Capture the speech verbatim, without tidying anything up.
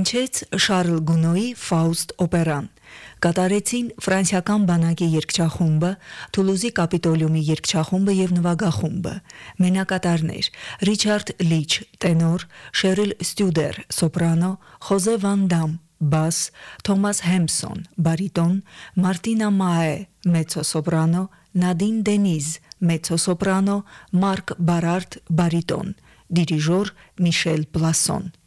հնչեց Շարլ Գունոյի Ֆաուստ օպերան։ Կատարեցին ֆրանսիական բանակի երգչախումբը, Թուլուզի Կապիտոլիումի երգչախումբը եւ նվագախումբը։ Մենակատարներ՝ Ռիչարդ Լիչ, տենոր, Շերիլ Ստյուդեր, սոպրանո, Խոզե Վան Դամ, բաս, Թոմաս Հեմպսոն, բարիտոն, Մարտինա Մաե, մեծոսոպրանո, Նադին Դենիզ, մեծոսոպրանո, Մարկ Բարարդ, բարիտոն, դիրիժոր Միշել Պլասոն։